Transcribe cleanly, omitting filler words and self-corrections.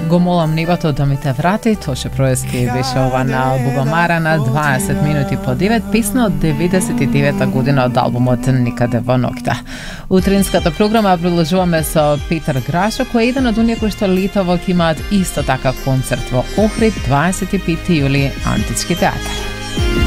Го молам небото да ми те врати, Тоше Проески беше ова на Бубамара на 20 минути по 9, песна од 99 година од албумот Никаде во ноќта. Утринската програма продолжуваме со Петар Грашо, кој е еден од оние кои што летово ќе имаат исто така концерт во Охрид 25 јули, Антички театар.